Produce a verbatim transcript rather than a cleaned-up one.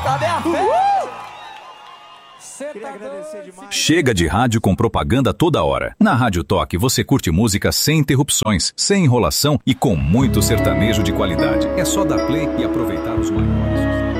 Tá bem a fé? Cê tá doido. Chega de rádio com propaganda toda hora. Na Rádio Toque você curte música sem interrupções, sem enrolação e com muito sertanejo de qualidade. É só dar play e aproveitar os maiores.